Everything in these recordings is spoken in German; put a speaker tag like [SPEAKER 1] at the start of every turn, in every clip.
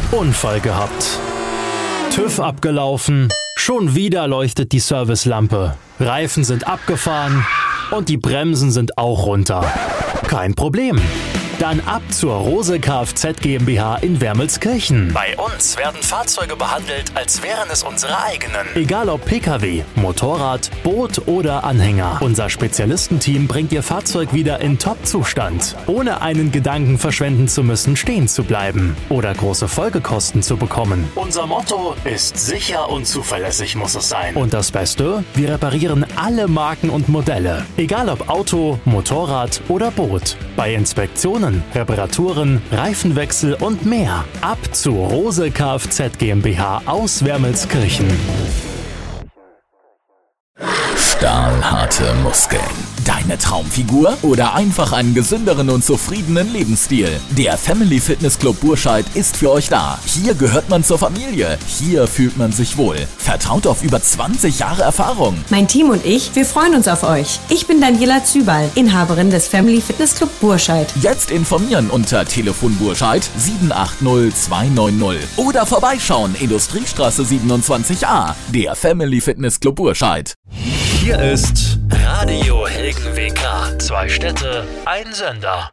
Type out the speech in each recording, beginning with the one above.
[SPEAKER 1] Unfall gehabt. TÜV abgelaufen, schon wieder leuchtet die Servicelampe. Reifen sind abgefahren und die Bremsen sind auch runter. Kein Problem. Dann ab zur Rose Kfz GmbH in Wermelskirchen. Bei uns werden Fahrzeuge behandelt, als wären es unsere eigenen. Egal ob Pkw, Motorrad, Boot oder Anhänger. Unser Spezialistenteam bringt Ihr Fahrzeug wieder in Top-Zustand, ohne einen Gedanken verschwenden zu müssen, stehen zu bleiben oder große Folgekosten zu bekommen. Unser Motto ist: sicher und zuverlässig muss es sein. Und das Beste? Wir reparieren alle Marken und Modelle. Egal ob Auto, Motorrad oder Boot. Bei Inspektionen, Reparaturen, Reifenwechsel und mehr. Ab zu Rose Kfz GmbH aus Wermelskirchen.
[SPEAKER 2] Stahlharte Muskeln. Deine Traumfigur oder einfach einen gesünderen und zufriedenen Lebensstil? Der Family Fitness Club Burscheid ist für euch da. Hier gehört man zur Familie. Hier fühlt man sich wohl. Vertraut auf über 20 Jahre Erfahrung.
[SPEAKER 3] Mein Team und ich, wir freuen uns auf euch. Ich bin Daniela Zübal, Inhaberin des Family Fitness Club Burscheid.
[SPEAKER 2] Jetzt informieren unter Telefon Burscheid 780 290 oder vorbeischauen, Industriestraße 27a. Der Family Fitness Club Burscheid.
[SPEAKER 1] Hier ist Radio Helgen WK. 2 Städte, ein Sender.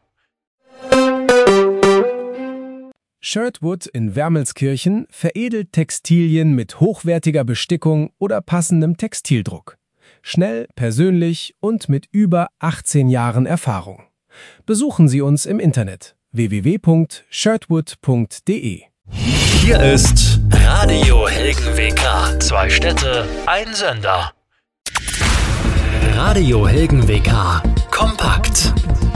[SPEAKER 4] Shirtwood in Wermelskirchen veredelt Textilien mit hochwertiger Bestickung oder passendem Textildruck. Schnell, persönlich und mit über 18 Jahren Erfahrung. Besuchen Sie uns im Internet www.shirtwood.de.
[SPEAKER 1] Hier ist Radio Helgen WK. 2 Städte, ein Sender. Radio Helgen WK. Kompakt.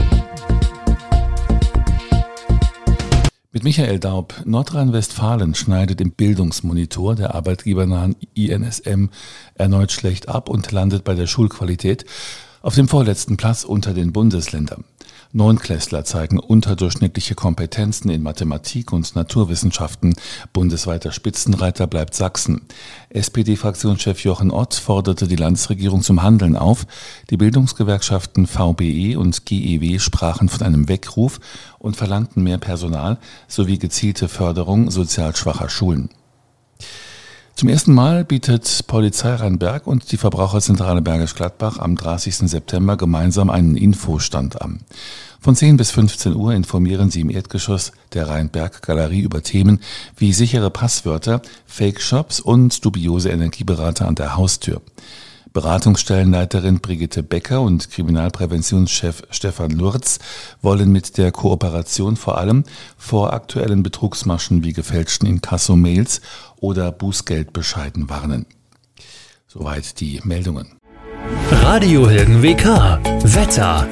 [SPEAKER 5] Mit Michael Daub. Nordrhein-Westfalen schneidet im Bildungsmonitor der arbeitgebernahen INSM erneut schlecht ab und landet bei der Schulqualität auf dem vorletzten Platz unter den Bundesländern. Neunklässler zeigen unterdurchschnittliche Kompetenzen in Mathematik und Naturwissenschaften. Bundesweiter Spitzenreiter bleibt Sachsen. SPD-Fraktionschef Jochen Ott forderte die Landesregierung zum Handeln auf. Die Bildungsgewerkschaften VBE und GEW sprachen von einem Weckruf und verlangten mehr Personal sowie gezielte Förderung sozial schwacher Schulen. Zum ersten Mal bietet Polizei Rheinberg und die Verbraucherzentrale Bergisch Gladbach am 30. September gemeinsam einen Infostand an. Von 10 bis 15 Uhr informieren sie im Erdgeschoss der Rheinberg Galerie über Themen wie sichere Passwörter, Fake-Shops und dubiose Energieberater an der Haustür. Beratungsstellenleiterin Brigitte Becker und Kriminalpräventionschef Stefan Lurz wollen mit der Kooperation vor allem vor aktuellen Betrugsmaschen wie gefälschten Inkasso-Mails oder Bußgeldbescheiden warnen. Soweit die Meldungen.
[SPEAKER 1] Radio Helgen WK. Wetter.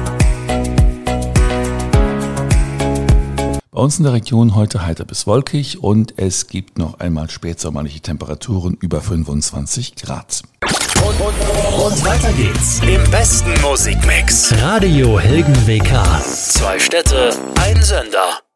[SPEAKER 5] Bei uns in der Region heute heiter bis wolkig und es gibt noch einmal spätsommerliche Temperaturen über 25 Grad.
[SPEAKER 1] Und weiter geht's im besten Musikmix. Radio Helgen WK. 2 Städte, ein Sender.